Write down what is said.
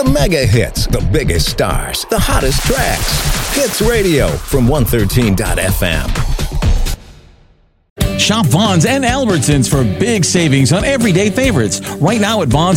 The mega hits, the biggest stars, the hottest tracks. Hits Radio from 113.fm. Shop Vons and Albertsons for big savings on everyday favorites. Right now at Vons